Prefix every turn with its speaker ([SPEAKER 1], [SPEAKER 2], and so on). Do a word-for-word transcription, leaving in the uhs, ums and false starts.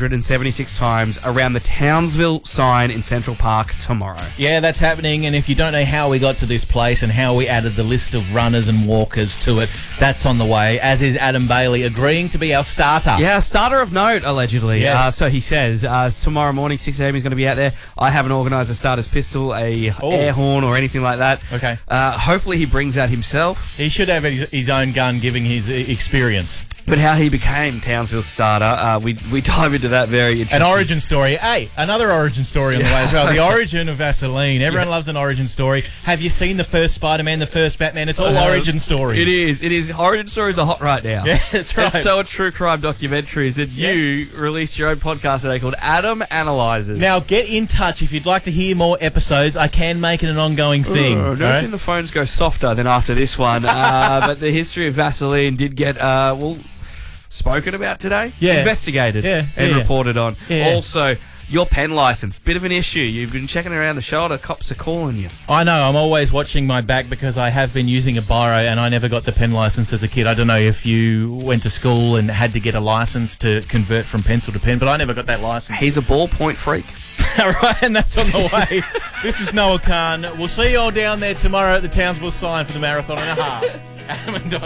[SPEAKER 1] hundred seventy-six times around the Townsville sign in Central Park tomorrow.
[SPEAKER 2] Yeah, that's happening, and if you don't know how we got to this place and how we added the list of runners and walkers to it, that's on the way, as is Adam Bailey agreeing to be our starter.
[SPEAKER 1] Yeah, starter of note, allegedly.
[SPEAKER 2] Yes.
[SPEAKER 1] Uh, so he says, uh, tomorrow morning, six a.m. he's going to be out there. I haven't organised a starter's pistol, a
[SPEAKER 2] Oh.
[SPEAKER 1] air horn or anything like that.
[SPEAKER 2] Okay.
[SPEAKER 1] Uh, hopefully he brings that himself.
[SPEAKER 2] He should have his, his own gun, giving his uh, experience.
[SPEAKER 1] But how he became Townsville's starter, uh, we we dive into that very interesting.
[SPEAKER 2] An origin story. Hey, another origin story on the way as well. The origin of Vaseline. Everyone yeah. loves an origin story. Have you seen the first Spider-Man, the first Batman? It's all uh, origin stories.
[SPEAKER 1] It is. It is. Origin stories are hot right now.
[SPEAKER 2] Yeah, that's right.
[SPEAKER 1] It's so a true crime documentaries that
[SPEAKER 2] yeah.
[SPEAKER 1] you released your own podcast today called Adam Analyzes.
[SPEAKER 2] Now, get in touch if you'd like to hear more episodes. I can make it an ongoing thing.
[SPEAKER 1] Oh, I don't
[SPEAKER 2] right?
[SPEAKER 1] think the phones go softer than after this one. uh, but the history of Vaseline did get, uh, well... spoken about today,
[SPEAKER 2] yeah,
[SPEAKER 1] investigated,
[SPEAKER 2] yeah,
[SPEAKER 1] and
[SPEAKER 2] yeah.
[SPEAKER 1] reported on.
[SPEAKER 2] Yeah.
[SPEAKER 1] Also, your pen license, bit of an issue. You've been checking around the shoulder. Cops are calling you.
[SPEAKER 2] I know. I'm always watching my back because I have been using a biro, and I never got the pen license as a kid. I don't know if you went to school and had to get a license to convert from pencil to pen, but I never got that license.
[SPEAKER 1] He's a ballpoint freak.
[SPEAKER 2] All right, and that's on the way. This is Noah Khan. We'll see you all down there tomorrow at the Townsville sign for the marathon and a half. Adam and Don.